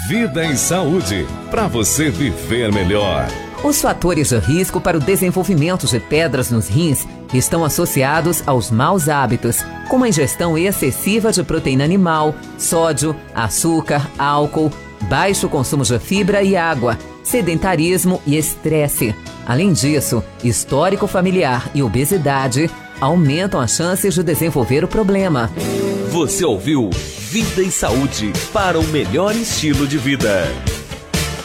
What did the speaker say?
Vida em Saúde, para você viver melhor. Os fatores de risco para o desenvolvimento de pedras nos rins estão associados aos maus hábitos, como a ingestão excessiva de proteína animal, sódio, açúcar, álcool, baixo consumo de fibra e água, sedentarismo e estresse. Além disso, histórico familiar e obesidade aumentam as chances de desenvolver o problema. Você ouviu Vida e Saúde para um melhor estilo de vida.